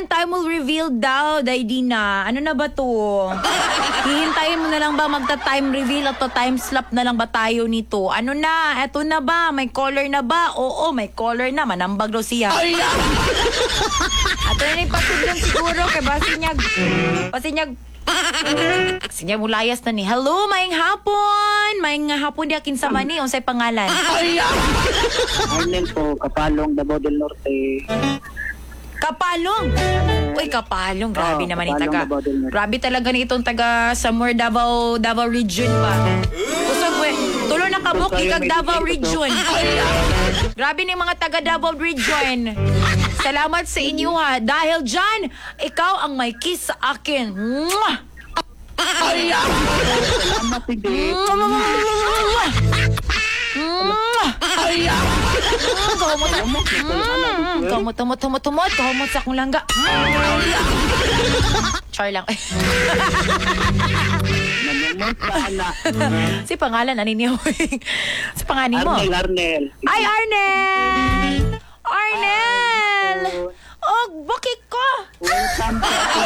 naman, time will reveal daw, Daidina. Ano na ba to? Hihintayin mo na lang ba magta-time reveal at time slap na lang ba tayo nito? Ano na? Eto na ba? May color na ba? Oo, may color na. Manambag daw siya. Ato na yung patudlan siguro kay Basinyag mulayas na ni. Hello, maing hapon. Maing hapon di akin sa mani. Unsay pangalan? Arnel po, Kapalong, Davao del Norte. Kapalong. Uy, Kapalong. Grabe naman yung Kapalong, taga. Davao del Norte. Grabe talaga ni itong taga somewhere Davao region pa. Usog we. Tulo na kabuk kag Davao region. Grabe ni mga taga Davao region. Salamat sa inyo ha. Dahil dyan, ikaw ang may kiss sa akin. Mwah! Salamat, hindi. Tumot sa akong langga. Char lang. Nanumot ka, anak. Si pangalan, ano niyo? Si pangalan mo? Arnel. Ay, Arnel! Oh, bakit ko? Welcome to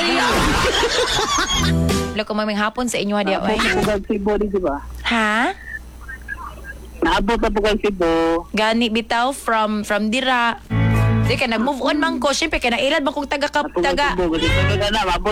Wala ko maming hapon sa inyo, hadi Naabot na po kang Cebu, di ba? Ha? Naabot na po kang Cebu. Gani bitaw from dira. Di ka nag-move on man ko. Siyempre, kinailan ba kong taga. Cebu. Kasi na,